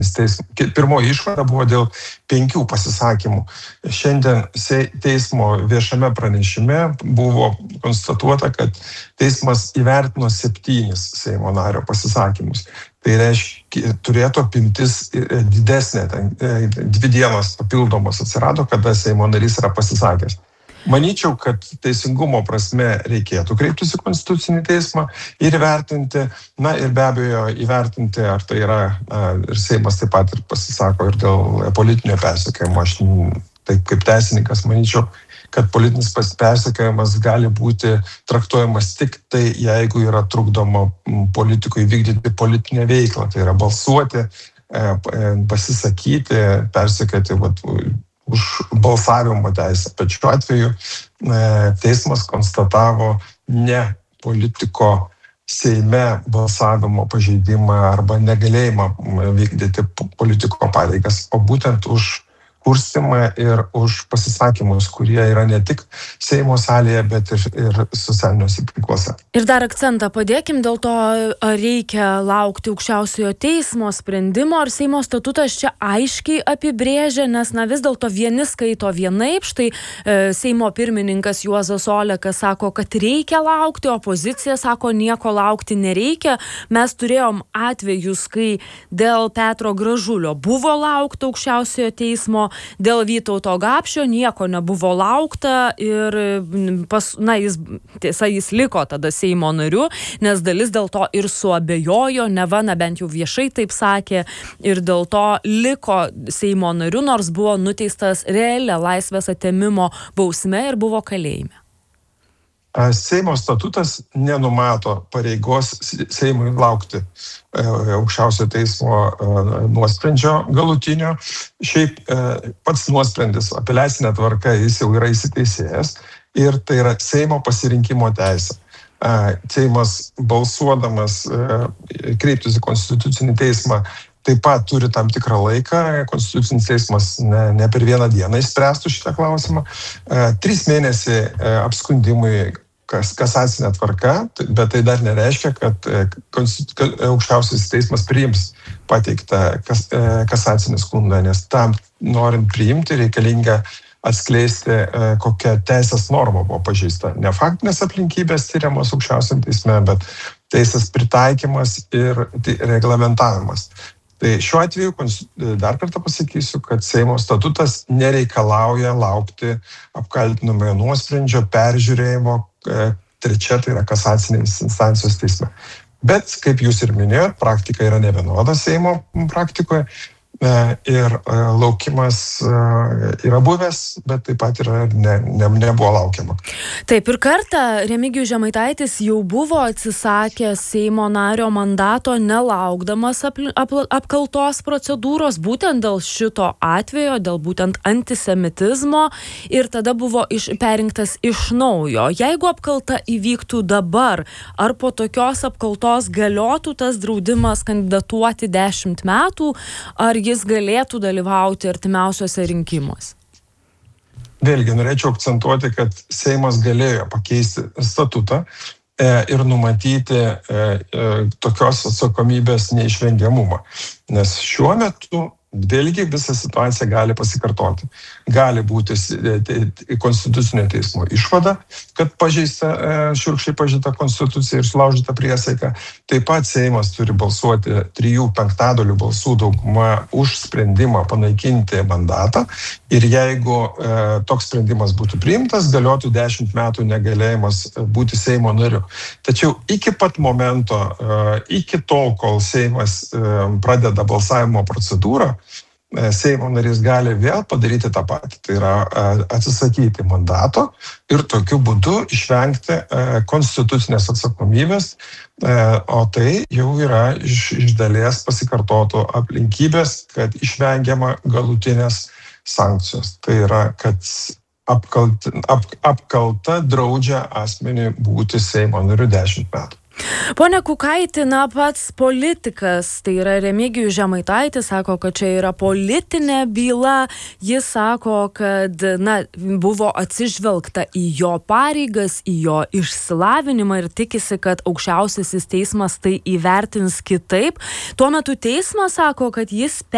Pirmoji išvada buvo dėl 5 pasisakymų. Šiandien teismo viešame pranešime buvo konstatuota, kad teismas įvertino 7 Seimo nario pasisakymus. Tai reiškia, turėtų apimtis didesnė, 2 dienos papildomos atsirado, kada Seimo narys yra pasisakęs. Manyčiau, kad teisingumo prasme reikėtų kreiptis į Konstitucinį teismą ir įvertinti, ir be abejo įvertinti, ar tai yra, ir Seimas taip pat ir pasisako ir dėl politinio persekiojimo. Aš taip kaip teisininkas manyčiau, kad politinis persekiojimas gali būti traktuojamas tik tai, jeigu yra trukdoma politikui vykdyti politinę veiklą, tai yra balsuoti, pasisakyti, persekioti už balsavimo teisę. Bet šiuo atveju teismas konstatavo ne politiko Seime balsavimo pažeidimą arba negalėjimą vykdyti politiko pareigas, o būtent už kurstymą ir už pasisakymus, kurie yra ne tik Seimo salėje, bet ir socialiniuose tinkluose. Ir dar akcentą padėkim dėl to, ar reikia laukti aukščiausiojo teismo sprendimo, ar Seimo statutas čia aiškiai apibrėžia, nes vis dėlto vieni skaito vienaip, štai Seimo pirmininkas Juozas Olekas sako, kad reikia laukti, opozicija sako, nieko laukti nereikia. Mes turėjom atvejus, kai dėl Petro Gražulio buvo laukta aukščiausiojo teismo, dėl Vytauto Gapšio nieko nebuvo laukta ir jis liko tada Seimo nariu, nes dalis dėl to ir suabejojo, bent jau viešai taip sakė, ir dėl to liko Seimo nariu, nors buvo nuteistas realia laisvės atėmimo bausme ir buvo kalėjime. Seimo statutas nenumato pareigos Seimui laukti aukščiausio teismo nuosprendžio galutinio. Šiaip pats nuosprendis apeliacinė tvarka, jis jau yra įsiteisėjęs ir tai yra Seimo pasirinkimo teisė. Seimas balsuodamas kreiptis į Konstitucinį teismą taip pat turi tam tikrą laiką. Konstitucinis teismas ne per vieną dieną išspręstų šitą klausimą. 3 mėnesiai apskundimui kasacinė tvarka, bet tai dar nereiškia, kad aukščiausiasis teismas priims pateiktą kasacinį skundą, nes tam norint priimti reikalinga atskleisti, kokia teisės norma buvo pažeista. Ne faktinės aplinkybės tyriamos aukščiausiam teisme, bet teisės pritaikymas ir reglamentavimas. Tai šiuo atveju, dar kartą pasakysiu, kad Seimo statutas nereikalauja laukti apkaltinamojo nuosprendžio peržiūrėjimo, trečia tai yra kasacinės instancijos teisme. Bet, kaip jūs ir minėjot, praktika yra nevienoda Seimo praktikoje. Ir laukimas yra buvęs, bet taip pat nebuvo laukiama. Taip, ir kartą Remigijus Žemaitaitis jau buvo atsisakęs Seimo nario mandato, nelaukdamas apkaltos procedūros, būtent dėl šito atvejo, dėl būtent antisemitizmo, ir tada buvo perrinktas iš naujo. Jeigu apkalta įvyktų dabar, ar po tokios apkaltos galiotų tas draudimas kandidatuoti 10 metų, ar jis galėtų dalyvauti artimiausiuose rinkimuose? Vėlgi, norėčiau akcentuoti, kad Seimas galėjo pakeisti statutą ir numatyti tokios atsakomybės neišvengiamumą. Nes šiuo metu vėlgi visa situacija gali pasikartoti. Gali būti Konstitucinio teismo išvada, kad šiurkščiai pažeista konstitucija ir sulaužyta priesaika. Taip pat Seimas turi balsuoti 3/5 balsų dauguma už sprendimą panaikinti mandatą. Ir jeigu toks sprendimas būtų priimtas, galiotų 10 metų negalėjimas būti Seimo nariu. Tačiau iki pat momento, iki tol, kol Seimas pradeda balsavimo procedūrą, Seimo narys gali vėl padaryti tą patį. Tai yra atsisakyti mandato ir tokiu būdu išvengti konstitucinės atsakomybės, o tai jau yra iš dalies pasikartotų aplinkybės, kad išvengiama galutinės sankcijos. Tai yra, kad apkalta draudžia asmeniui būti Seimo nariu 10 metų. Pone Kukaiti, pats politikas, tai yra Remigijus Žemaitaitis, sako, kad čia yra politinė byla. Jis sako, kad buvo atsižvelgta į jo pareigas, į jo išsilavinimą ir tikisi, kad aukščiausiasis teismas tai įvertins kitaip. Tuo metu teismas sako, kad jis